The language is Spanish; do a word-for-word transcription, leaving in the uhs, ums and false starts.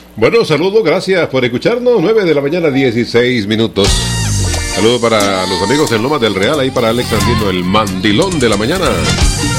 Bueno, saludos, gracias por escucharnos. nueve de la mañana, dieciséis minutos. Saludos para los amigos en Lomas del Real, ahí para Alex Andino, el mandilón de la mañana.